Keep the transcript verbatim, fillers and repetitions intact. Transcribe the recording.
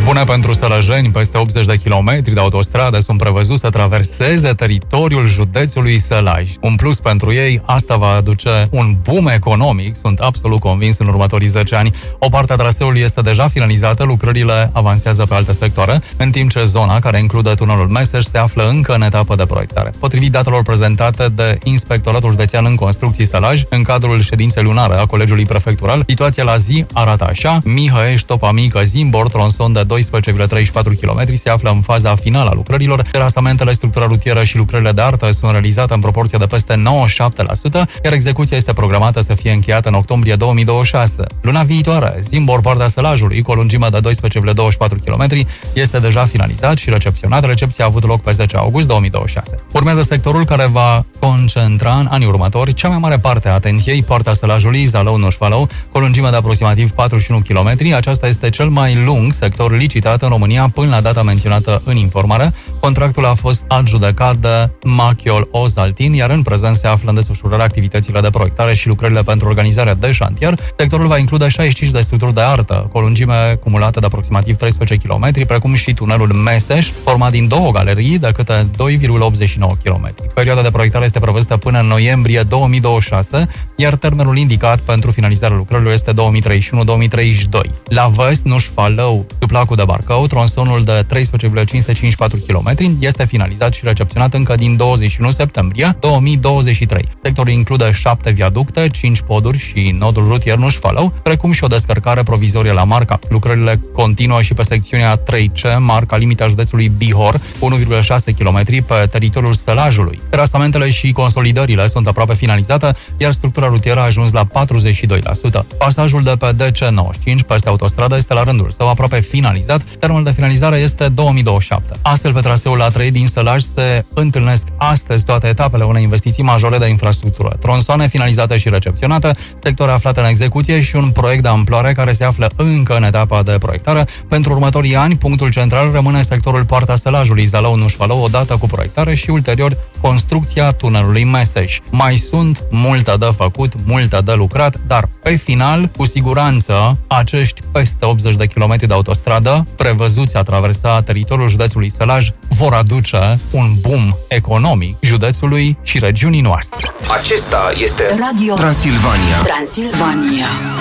Bune pentru sălăjeni, peste optzeci de kilometri de autostradă sunt prevăzuți să traverseze teritoriul județului Sălaj. Un plus pentru ei, asta va aduce un boom economic, sunt absolut convins, în următorii zece ani. O parte a traseului este deja finalizată, lucrările avansează pe alte sectoare, în timp ce zona, care include tunelul Meseș, se află încă în etapă de proiectare. Potrivit datelor prezentate de Inspectoratul Județean în Construcții Sălaj, în cadrul ședinței lunare a Colegiului Prefectural, situația la zi arată așa: Mihăiești, Topa Mică, Zimbor, tronson de doisprezece virgulă treizeci și patru kilometri, se află în faza finală a lucrărilor. Terasamentele, structura rutieră și lucrările de artă sunt realizate în proporție de peste nouăzeci și șapte la sută, iar execuția este programată să fie încheiată în octombrie două mii douăzeci și șase. Luna viitoare, Zimbor, partea Sălajului, cu o lungime de doisprezece virgulă douăzeci și patru kilometri, este deja finalizat și recepționat. Recepția a avut loc pe zece august două mii douăzeci și șase. Urmează sectorul care va concentra în anii următori cea mai mare parte a atenției, partea Sălajului, Zalău-Nuș-Fălău, cu o lungime de aproximativ patruzeci și unu kilometri. Aceasta este cel mai lung sector licitat în România până la data menționată în informare. Contractul a fost adjudecat de Machiol Ozaltin, iar în prezent se află în desfășurare activitățile de proiectare și lucrările pentru organizarea de șantier. Sectorul va include șaizeci și cinci de structuri de artă, cu o lungime cumulată de aproximativ treisprezece kilometri, precum și tunelul Meseș, format din două galerii de câte doi virgulă optzeci și nouă kilometri. Perioada de proiectare este prevăzută până în noiembrie două mii douăzeci și șase, iar termenul indicat pentru finalizarea lucrărilor este două mii treizeci și unu două mii treizeci și doi. La vest, Nuș-Fălău, sub lacul de Barcău, tronsonul de treisprezece virgulă cinci sute cincizeci și patru kilometri, este finalizat și recepționat încă din douăzeci și unu septembrie două mii douăzeci și trei. Sectorul include șapte viaducte, cinci poduri și nodul rutier Nuș-Fălău, precum și o descărcare provizorie la Marca. Lucrările continuă și pe secțiunea trei C, Marca, limita județului Bihor, unu virgulă șase kilometri pe teritoriul Sălajului. Terasamentele și consolidările sunt aproape finalizate, iar structura rutieră a ajuns la patruzeci și doi la sută. Pasajul de pe D C nouăzeci și cinci peste autostradă este la rândul său aproape finalizat. Termenul de finalizare este două mii douăzeci și șapte. Astfel, pe traseul A trei din Sălaj se întâlnesc astăzi toate etapele unei investiții majore de infrastructură. Tronsoane finalizate și recepționate, sectoare aflate în execuție și un proiect de amploare care se află încă în etapa de proiectare. Pentru următorii ani, punctul central rămâne sectorul Poarta Sălajului, Zalău-Nuș-Fălău, odată cu proiectare și ulterior construcția tunelului Meseș. Mai sunt multe de făcut, multe de lucrat, dar pe final, cu siguranță, acești peste optzeci de kilometri de autostradă prevăzuți a traversa teritoriul județului Sălaj vor aduce un boom economic județului și regiunii noastre. Acesta este Radio Transilvania. Transilvania.